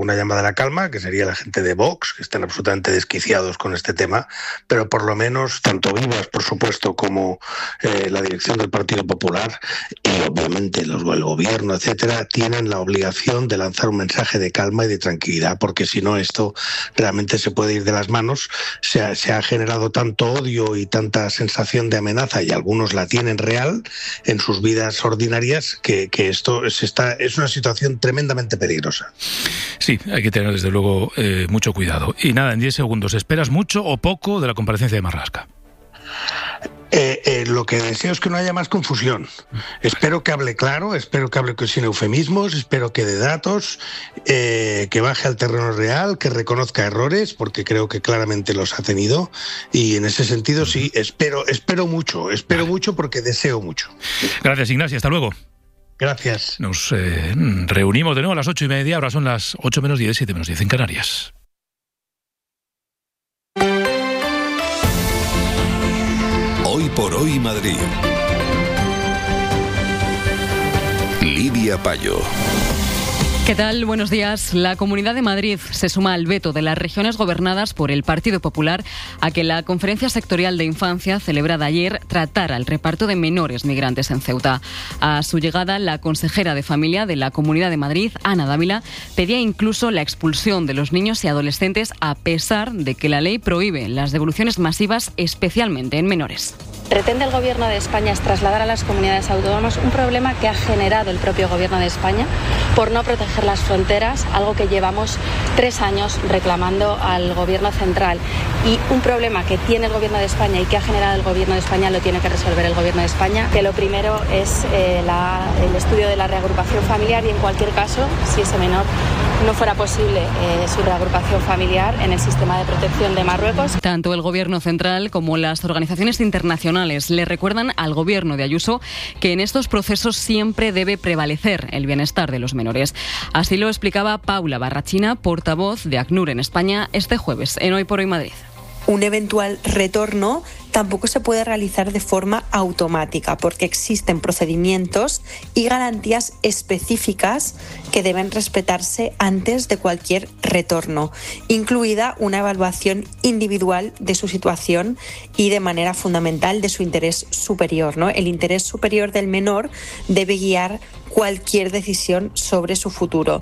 alguna llamada a la calma, que sería la gente de Vox, que están absolutamente desquiciados con este tema, pero por lo menos tanto Vivas, por supuesto, como la dirección del Partido Popular y obviamente el gobierno, etcétera, tienen la obligación de lanzar un mensaje de calma y de tranquilidad, porque si no esto realmente se puede ir de las manos. Se ha generado tanto odio y tanta sensación de amenaza, y algunos la tienen real en sus vidas ordinarias, que esto es una situación tremendamente peligrosa. Sí, hay que tener desde luego mucho cuidado. Y nada, en 10 segundos, ¿esperas mucho o poco de la comparecencia de Marlaska? Lo que deseo es que no haya más confusión. Espero que hable claro, espero que hable sin eufemismos, espero que dé datos, que baje al terreno real, que reconozca errores, porque creo que claramente los ha tenido, y en ese sentido sí, espero mucho porque deseo mucho. Gracias, Ignacio, hasta luego. Gracias. Nos reunimos de nuevo a las 8:30, ahora son las 8 menos 10, 7 menos 10 en Canarias. Hoy por hoy Madrid. Lidia Payo. ¿Qué tal? Buenos días. La Comunidad de Madrid se suma al veto de las regiones gobernadas por el Partido Popular a que la Conferencia Sectorial de Infancia, celebrada ayer, tratara el reparto de menores migrantes en Ceuta. A su llegada, la consejera de Familia de la Comunidad de Madrid, Ana Dávila, pedía incluso la expulsión de los niños y adolescentes, a pesar de que la ley prohíbe las devoluciones masivas, especialmente en menores. Pretende el Gobierno de España trasladar a las comunidades autónomas un problema que ha generado el propio Gobierno de España por no proteger las fronteras, algo que llevamos 3 años reclamando al Gobierno central, y un problema que tiene el Gobierno de España y que ha generado el Gobierno de España lo tiene que resolver el Gobierno de España, que lo primero es el estudio de la reagrupación familiar, y en cualquier caso, si ese menor no fuera posible su reagrupación familiar, en el sistema de protección de Marruecos. Tanto el Gobierno central como las organizaciones internacionales le recuerdan al Gobierno de Ayuso que en estos procesos siempre debe prevalecer el bienestar de los menores. Así lo explicaba Paula Barrachina, portavoz de ACNUR en España, este jueves en Hoy por Hoy Madrid. Un eventual retorno tampoco se puede realizar de forma automática, porque existen procedimientos y garantías específicas que deben respetarse antes de cualquier retorno, incluida una evaluación individual de su situación y, de manera fundamental, de su interés superior, ¿no? El interés superior del menor debe guiar cualquier decisión sobre su futuro.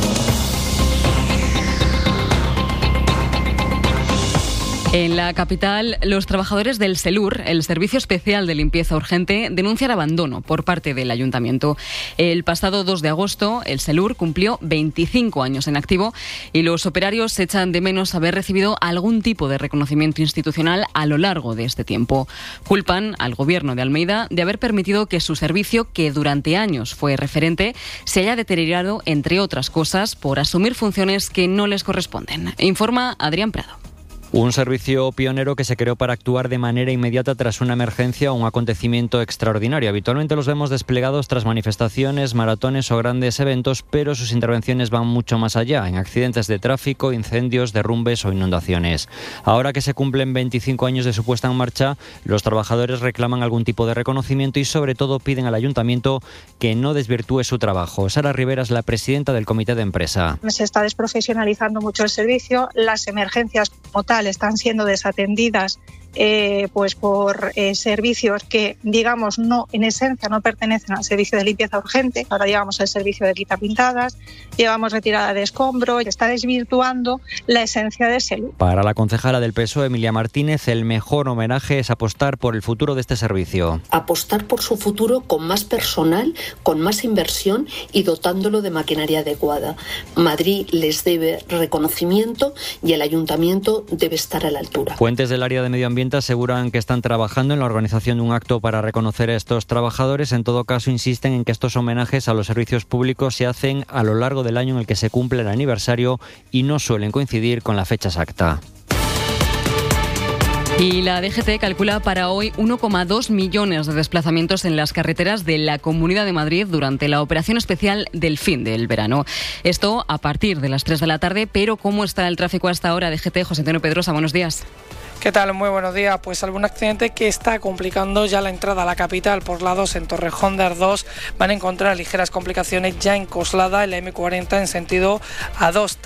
En la capital, los trabajadores del SELUR, el Servicio Especial de Limpieza Urgente, denuncian abandono por parte del Ayuntamiento. El pasado 2 de agosto, el SELUR cumplió 25 años en activo y los operarios echan de menos haber recibido algún tipo de reconocimiento institucional a lo largo de este tiempo. Culpan al Gobierno de Almeida de haber permitido que su servicio, que durante años fue referente, se haya deteriorado, entre otras cosas, por asumir funciones que no les corresponden. Informa Adrián Prado. Un servicio pionero que se creó para actuar de manera inmediata tras una emergencia o un acontecimiento extraordinario. Habitualmente los vemos desplegados tras manifestaciones, maratones o grandes eventos, pero sus intervenciones van mucho más allá, en accidentes de tráfico, incendios, derrumbes o inundaciones. Ahora que se cumplen 25 años de su puesta en marcha, los trabajadores reclaman algún tipo de reconocimiento y sobre todo piden al Ayuntamiento que no desvirtúe su trabajo. Sara Rivera es la presidenta del comité de empresa. Se está desprofesionalizando mucho el servicio, las emergencias como tal están siendo desatendidas pues por servicios que, digamos, no, en esencia no pertenecen al servicio de limpieza urgente. Ahora llevamos el servicio de quitapintadas, llevamos retirada de escombro, y está desvirtuando la esencia de SELUR. Para la concejala del PSOE, Emilia Martínez, el mejor homenaje es apostar por el futuro de este servicio. Apostar por su futuro con más personal, con más inversión y dotándolo de maquinaria adecuada. Madrid les debe reconocimiento y el Ayuntamiento debe estar a la altura. Fuentes del área de medio ambiente aseguran que están trabajando en la organización de un acto para reconocer a estos trabajadores. En todo caso, insisten en que estos homenajes a los servicios públicos se hacen a lo largo del año en el que se cumple el aniversario y no suelen coincidir con la fecha exacta. Y la DGT calcula para hoy 1,2 millones de desplazamientos en las carreteras de la Comunidad de Madrid durante la operación especial del fin del verano. Esto a partir de las 3 de la tarde, pero ¿cómo está el tráfico hasta ahora? DGT, José Antonio Pedrosa, buenos días. ¿Qué tal? Muy buenos días. Pues algún accidente que está complicando ya la entrada a la capital por la 2 en Torrejón de Ardoz. Van a encontrar ligeras complicaciones ya en Coslada, en la M40 en sentido A2.